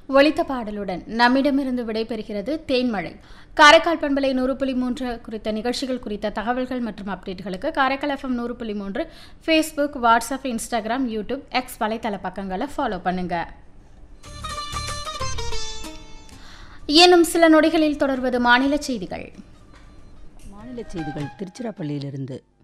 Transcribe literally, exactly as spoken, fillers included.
ஒலித்த பாடலுடன் நம்மிடமிருந்து விடைபெறுகிறது தேன்மழை. காரைக்கால் பண்பலை நூறு புள்ளி மூன்று குறித்த நிகழ்ச்சிகள் குறித்த தகவல்கள் மற்றும் அப்டேட்களுக்கு காரைக்கால் எஃப்எம் நூறு புள்ளி மூன்று Facebook, WhatsApp, Instagram, YouTube, X வலைத்தள பக்கங்களை ஃபாலோ பண்ணுங்க. இன்னும் சில நொடிகளில் தொடர்வது மாநில செய்திகள். மாநில செய்திகள் திருச்சிராப்பள்ளியிலிருந்து